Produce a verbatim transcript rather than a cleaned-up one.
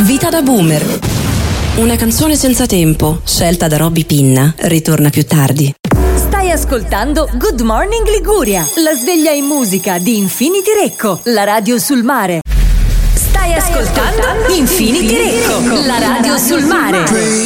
Vita da boomer. Una canzone senza tempo, scelta da Robby Pinna, ritorna più tardi. Stai ascoltando Good Morning Liguria, la sveglia in musica di Infinity Recco, la radio sul mare. Stai ascoltando Infinity Recco, la radio sul mare.